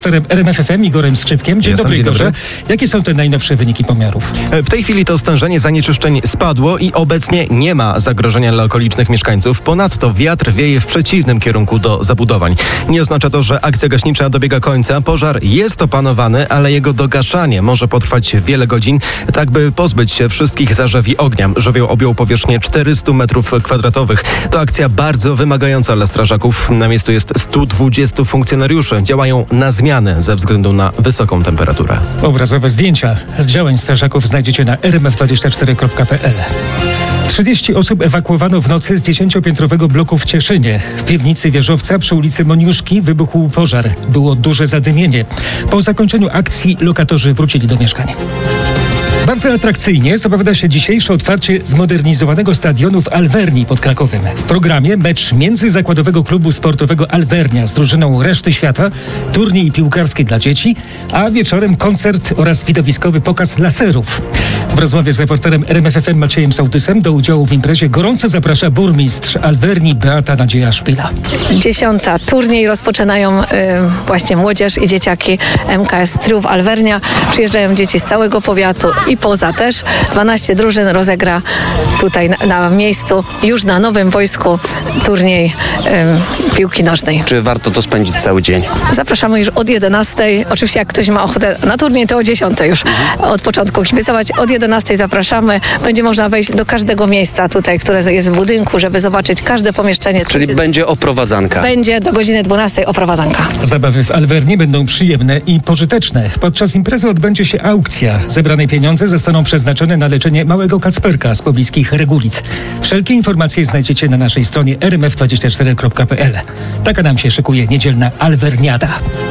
RMF FM Igorem Skrzypkiem. Dzień dobry, Igorze. Jakie są te najnowsze wyniki pomiarów? W tej chwili to stężenie zanieczyszczeń spadło i obecnie nie ma zagrożenia dla okolicznych mieszkańców. Ponadto wiatr wieje w przeciwnym kierunku do zabudowań. Nie oznacza to, że akcja gaśnicza dobiega końca. Pożar jest opanowany, ale jego dogaszanie może potrwać wiele godzin, tak by pozbyć się wszystkich zarzewi ognia. Żywioł objął powierzchnię 400 m2. To akcja bardzo wymagająca dla strażaków. Na miejscu jest 120 funkcjonariuszy. Działają na zmianę ze względu na wysoką temperaturę. Obrazowe zdjęcia z działań strażaków znajdziecie na rmf24.pl. 30 osób ewakuowano w nocy z 10-piętrowego bloku w Cieszynie. W piwnicy wieżowca przy ulicy Moniuszki wybuchł pożar. Było duże zadymienie. Po zakończeniu akcji lokatorzy wrócili do mieszkań. Bardzo atrakcyjnie zapowiada się dzisiejsze otwarcie zmodernizowanego stadionu w Alverni pod Krakowem. W programie mecz międzyzakładowego klubu sportowego Alvernia z drużyną reszty świata, turniej piłkarski dla dzieci, a wieczorem koncert oraz widowiskowy pokaz laserów. W rozmowie z reporterem RMF FM Maciejem Sołtysem do udziału w imprezie gorąco zaprasza burmistrz Alverni Beata Nadzieja Szpila. 10. turniej rozpoczynają właśnie młodzież i dzieciaki MKS Triumf Alvernia. Przyjeżdżają dzieci z całego powiatu i poza też. 12 drużyn rozegra tutaj na miejscu, już na Nowym Wojsku, turniej piłki nożnej. Czy warto to spędzić cały dzień? Zapraszamy już od 11. Oczywiście jak ktoś ma ochotę na turniej, to o 10 już od początku kibicować. Od 11 zapraszamy. Będzie można wejść do każdego miejsca tutaj, które jest w budynku, żeby zobaczyć każde pomieszczenie. Czyli będzie oprowadzanka? Będzie do godziny 12 oprowadzanka. Zabawy w Alverni będą przyjemne i pożyteczne. Podczas imprezy odbędzie się aukcja. Zebrane pieniądze zostaną przeznaczone na leczenie małego Kacperka z pobliskich Regulic. Wszelkie informacje znajdziecie na naszej stronie rmf24.pl. Taka nam się szykuje niedzielna Alverniada.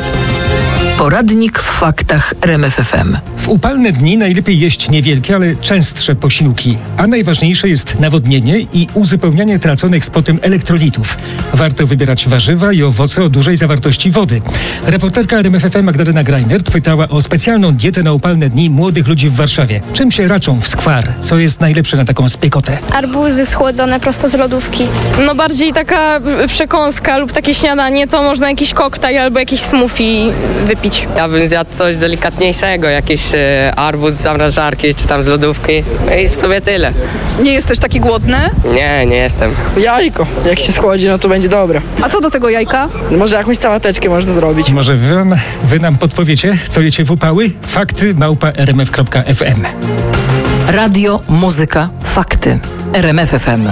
Poradnik w faktach RMF FM. W upalne dni najlepiej jeść niewielkie, ale częstsze posiłki, a najważniejsze jest nawodnienie i uzupełnianie traconych z potem elektrolitów. Warto wybierać warzywa i owoce o dużej zawartości wody. Reporterka RMF FM Magdalena Greinert pytała o specjalną dietę na upalne dni młodych ludzi w Warszawie. Czym się raczą w skwar? Co jest najlepsze na taką spiekotę? Arbuzy schłodzone prosto z lodówki. No bardziej taka przekąska lub takie śniadanie, to można jakiś koktajl albo jakiś smoothie wypić. Ja bym zjadł coś delikatniejszego, jakiś arbuz z zamrażarki, czy tam z lodówki. No i w sobie tyle. Nie jesteś taki głodny? Nie jestem. Jajko, jak się schłodzi, no to będzie dobre. A co do tego jajka? Może jakąś sałateczkę można zrobić. Może wy nam podpowiecie, co jecie w upały? fakty@rmf.fm. Radio, muzyka, fakty. RMF FM.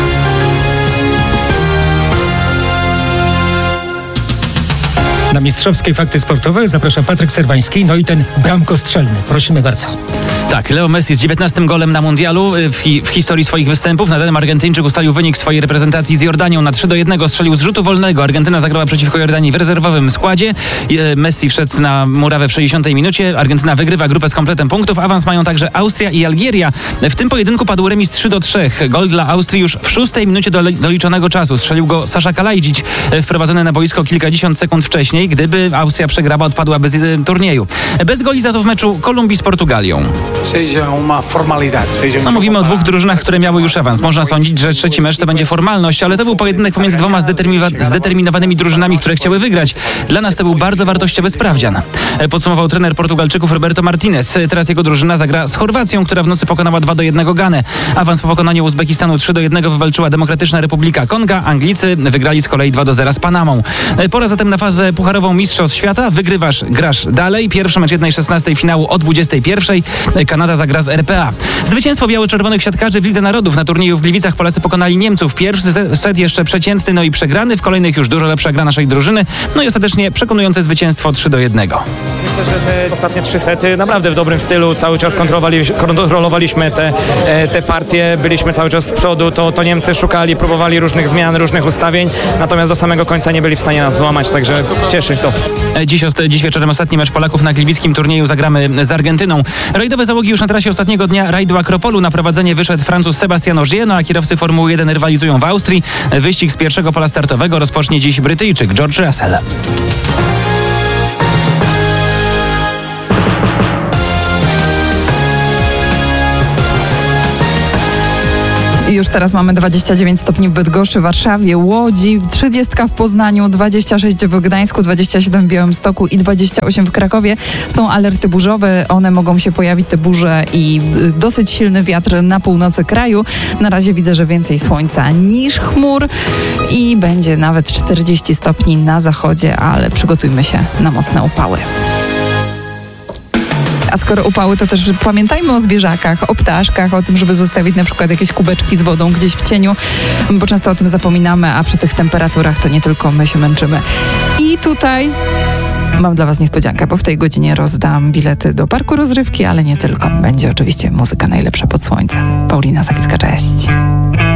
Na mistrzowskie fakty sportowe zaprasza Patryk Serwański, no i ten bramkostrzelny. Prosimy bardzo. Tak, Leo Messi z 19 golem na mundialu w historii swoich występów. Na danym Argentyńczyk ustalił wynik swojej reprezentacji z Jordanią na 3-1. Strzelił z rzutu wolnego. Argentyna zagrała przeciwko Jordanii w rezerwowym składzie. Messi wszedł na murawę w 60 minucie. Argentyna wygrywa grupę z kompletem punktów. Awans mają także Austria i Algieria. W tym pojedynku padł remis 3-3. Gol dla Austrii już w 6 minucie doliczonego czasu. Strzelił go Sasza Kalajdzic, wprowadzony na boisko kilkadziesiąt sekund wcześniej. Gdyby Austria przegrała, odpadłaby z turnieju. Bez goli za to w meczu Kolumbii z Portugalią. No, mówimy o dwóch drużynach, które miały już awans. Można sądzić, że trzeci mecz to będzie formalność, ale to był pojedynek pomiędzy dwoma zdeterminowanymi drużynami, które chciały wygrać. Dla nas to był bardzo wartościowy sprawdzian. Podsumował trener Portugalczyków Roberto Martinez. Teraz jego drużyna zagra z Chorwacją, która w nocy pokonała 2-1 Ganę. Awans po pokonaniu Uzbekistanu 3-1 wywalczyła Demokratyczna Republika Konga. Anglicy wygrali z kolei 2-0 z Panamą. Pora zatem na fazę pucharową Mistrzostw Świata. Wygrywasz, grasz dalej. Pierwszy mecz 1/16 finału o 21:00. Kanada zagra z RPA. Zwycięstwo biało-czerwonych siatkarzy w Lidze Narodów. Na turnieju w Gliwicach Polacy pokonali Niemców. Pierwszy set jeszcze przeciętny, no i przegrany. W kolejnych już dużo lepsza gra naszej drużyny. No i ostatecznie przekonujące zwycięstwo 3-1. Myślę, że te ostatnie 3 sety naprawdę w dobrym stylu. Cały czas kontrolowaliśmy te partie. Byliśmy cały czas z przodu. To Niemcy szukali, próbowali różnych zmian, różnych ustawień. Natomiast do samego końca nie byli w stanie nas złamać. Także cieszy to. Dziś wieczorem ostatni mecz Polaków na gliwickim turnieju zagramy z Argentyną. Rajdowe załogi już na trasie ostatniego dnia rajdu Akropolu. Na prowadzenie wyszedł Francuz Sébastien Ogier, no a kierowcy Formuły 1 rywalizują w Austrii. Wyścig z pierwszego pola startowego rozpocznie dziś Brytyjczyk George Russell. Już teraz mamy 29 stopni w Bydgoszczy, Warszawie, Łodzi, 30 w Poznaniu, 26 w Gdańsku, 27 w Białymstoku i 28 w Krakowie. Są alerty burzowe, one mogą się pojawić, te burze, i dosyć silny wiatr na północy kraju. Na razie widzę, że więcej słońca niż chmur i będzie nawet 40 stopni na zachodzie, ale przygotujmy się na mocne upały. A skoro upały, to też pamiętajmy o zwierzakach, o ptaszkach, o tym, żeby zostawić na przykład jakieś kubeczki z wodą gdzieś w cieniu, bo często o tym zapominamy, a przy tych temperaturach to nie tylko my się męczymy. I tutaj mam dla Was niespodziankę, bo w tej godzinie rozdam bilety do parku rozrywki, ale nie tylko. Będzie oczywiście muzyka najlepsza pod słońcem. Paulina Zawicka, cześć.